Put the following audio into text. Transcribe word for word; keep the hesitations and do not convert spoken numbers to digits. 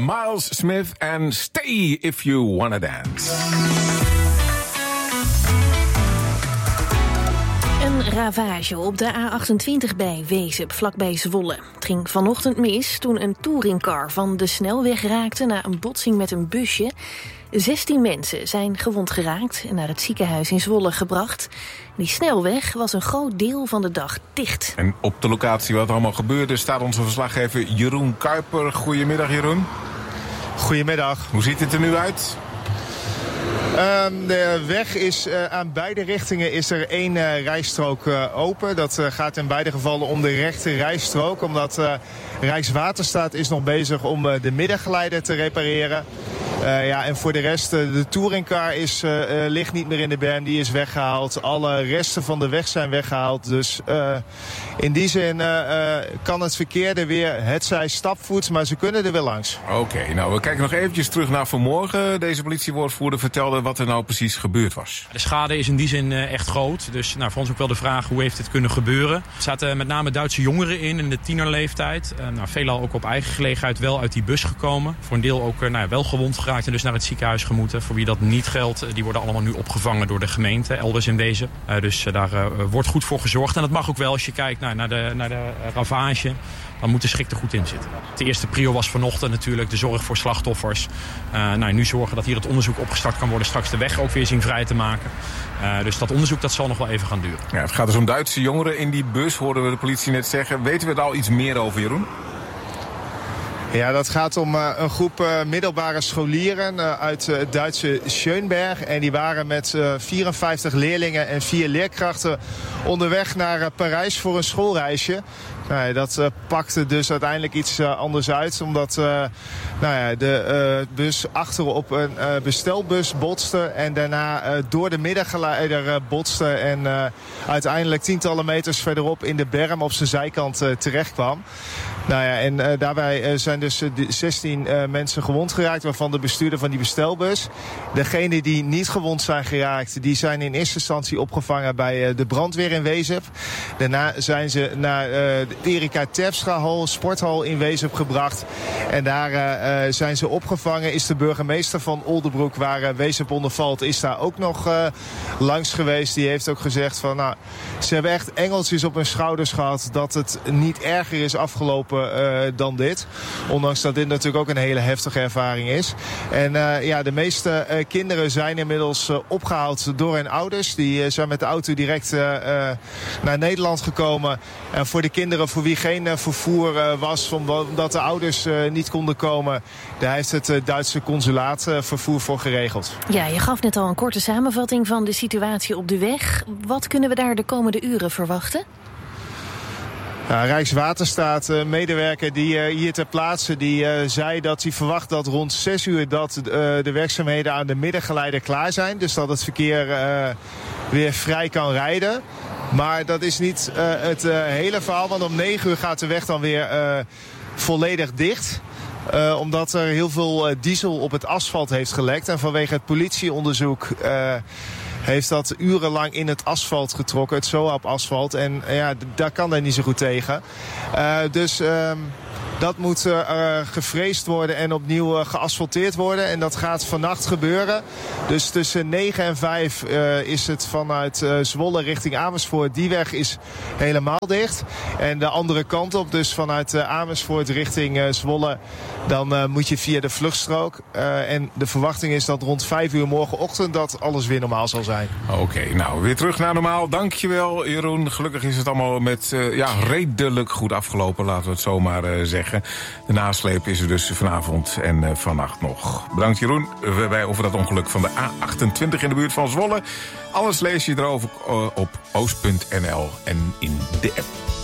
Miles Smith en Stay If You Wanna Dance. Een ravage op de A achtentwintig bij Wezep, vlakbij Zwolle. Het ging vanochtend mis toen een touringcar van de snelweg raakte na een botsing met een busje. zestien mensen zijn gewond geraakt en naar het ziekenhuis in Zwolle gebracht. Die snelweg was een groot deel van de dag dicht. En op de locatie wat allemaal gebeurde staat onze verslaggever Jeroen Kuiper. Goedemiddag, Jeroen. Goedemiddag. Hoe ziet het er nu uit? Um, de weg is uh, aan beide richtingen is er één uh, rijstrook uh, open. Dat uh, gaat in beide gevallen om de rechte rijstrook. Omdat uh, Rijkswaterstaat is nog bezig om uh, de middengeleider te repareren. Uh, ja, en voor de rest, uh, de touringcar is, uh, uh, ligt niet meer in de berm. Die is weggehaald. Alle resten van de weg zijn weggehaald. Dus uh, in die zin uh, uh, kan het verkeer er weer, hetzij stapvoets, maar ze kunnen er weer langs. Oké, okay, nou we kijken nog eventjes terug naar vanmorgen. Deze politiewoordvoerder vertelde wat er nou precies gebeurd was. De schade is in die zin uh, echt groot. Dus nou, voor ons ook wel de vraag, hoe heeft het kunnen gebeuren? Er zaten met name Duitse jongeren in, in de tienerleeftijd. Uh, nou, veelal ook op eigen gelegenheid wel uit die bus gekomen. Voor een deel ook uh, nou, wel gewond geraakt en dus naar het ziekenhuis gemoeten. Voor wie dat niet geldt, uh, die worden allemaal nu opgevangen door de gemeente, elders in deze. Uh, dus uh, daar uh, wordt goed voor gezorgd. En dat mag ook wel als je kijkt nou, naar de, naar de ravage. Dan moet de schik er goed in zitten. De eerste prio was vanochtend natuurlijk de zorg voor slachtoffers. Uh, nou, nu zorgen dat hier het onderzoek opgestart kan worden. Straks de weg ook weer zien vrij te maken. Uh, dus dat onderzoek dat zal nog wel even gaan duren. Ja, het gaat dus om Duitse jongeren in die bus, hoorden we de politie net zeggen. Weten we er al iets meer over, Jeroen? Ja, dat gaat om uh, een groep uh, middelbare scholieren uh, uit uh, het Duitse Schönberg. En die waren met uh, vierenvijftig leerlingen en vier leerkrachten onderweg naar uh, Parijs voor een schoolreisje. Nou ja, dat uh, pakte dus uiteindelijk iets uh, anders uit. Omdat uh, nou ja, de uh, bus achterop een uh, bestelbus botste. En daarna uh, door de middengeleider uh, botste. En uh, uiteindelijk tientallen meters verderop in de berm op zijn zijkant uh, terecht kwam. Nou ja, en uh, daarbij uh, zijn dus uh, zestien uh, mensen gewond geraakt, waarvan de bestuurder van die bestelbus. Degenen die niet gewond zijn geraakt, die zijn in eerste instantie opgevangen bij uh, de brandweer in Wezep. Daarna zijn ze naar uh, de Erika Terpstra-hal, sporthal in Wezep gebracht. En daar uh, zijn ze opgevangen. Is de burgemeester van Oldebroek, waar uh, Wezep onder valt, is daar ook nog uh, langs geweest. Die heeft ook gezegd van, nou, ze hebben echt engeltjes op hun schouders gehad dat het niet erger is afgelopen Uh, dan dit. Ondanks dat dit natuurlijk ook een hele heftige ervaring is. En uh, ja, de meeste uh, kinderen zijn inmiddels uh, opgehaald door hun ouders. Die uh, zijn met de auto direct uh, uh, naar Nederland gekomen. En voor de kinderen voor wie geen uh, vervoer uh, was, omdat de ouders uh, niet konden komen, daar heeft het uh, Duitse consulaat uh, vervoer voor geregeld. Ja, je gaf net al een korte samenvatting van de situatie op de weg. Wat kunnen we daar de komende uren verwachten? Ja, Rijkswaterstaat, uh, medewerker die uh, hier ter plaatse, die uh, zei dat hij verwacht dat rond zes uur dat uh, de werkzaamheden aan de middengeleider klaar zijn. Dus dat het verkeer uh, weer vrij kan rijden. Maar dat is niet uh, het uh, hele verhaal, want om negen uur gaat de weg dan weer uh, volledig dicht. Uh, omdat er heel veel uh, diesel op het asfalt heeft gelekt. En vanwege het politieonderzoek Uh, heeft dat urenlang in het asfalt getrokken, het SOAP-asfalt. En uh, ja, d- daar kan hij niet zo goed tegen. Uh, dus uh, dat moet uh, uh, gevreesd worden en opnieuw uh, geasfalteerd worden. En dat gaat vannacht gebeuren. Dus tussen negen en vijf uh, is het vanuit uh, Zwolle richting Amersfoort. Die weg is helemaal dicht. En de andere kant op, dus vanuit uh, Amersfoort richting uh, Zwolle, dan uh, moet je via de vluchtstrook. Uh, en de verwachting is dat rond vijf uur morgenochtend dat alles weer normaal zal zijn. Oké, okay, nou weer terug naar normaal. Dankjewel, Jeroen. Gelukkig is het allemaal met uh, ja, redelijk goed afgelopen, laten we het zo maar uh, zeggen. De nasleep is er dus vanavond en uh, vannacht nog. Bedankt, Jeroen, bij over dat ongeluk van de A achtentwintig in de buurt van Zwolle. Alles lees je erover uh, op oost punt n l en in de app.